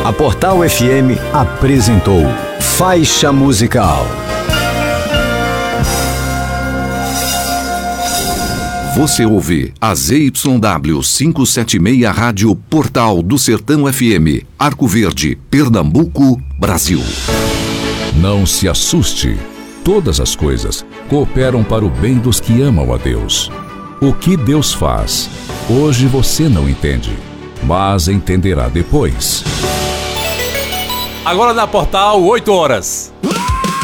A Portal FM apresentou Faixa Musical. Você ouve a ZYW 576 Rádio Portal do Sertão FM, Arco Verde, Pernambuco, Brasil. Não se assuste. Todas as coisas cooperam para o bem dos que amam a Deus. O que Deus faz, hoje você não entende, mas entenderá depois. Agora na Portal, 8 horas.